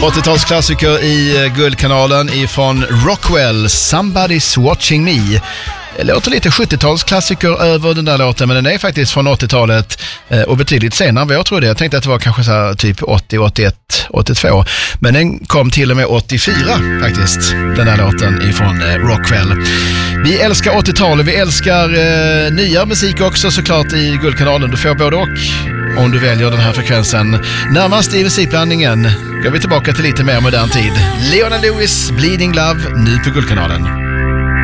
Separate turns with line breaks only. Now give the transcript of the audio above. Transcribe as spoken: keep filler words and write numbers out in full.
åttiotalsklassiker i Guldkanalen ifrån Rockwell, Somebody's Watching Me. Det låter lite sjuttiotalsklassiker över den där låten, men den är faktiskt från åttiotalet och betydligt senare än vad jag trodde. Jag tänkte att det var kanske så här typ åttio, åttioett, åttiotvå. Men den kom till och med åttiofyra faktiskt, den där låten ifrån Rockwell. Vi älskar åttiotalet, vi älskar eh, nya musik också såklart i Guldkanalen. Du får både och om du väljer den här frekvensen. Närmast i musikblandningen går vi tillbaka till lite mer modern tid. Leona Lewis, Bleeding Love, nu på Guldkanalen.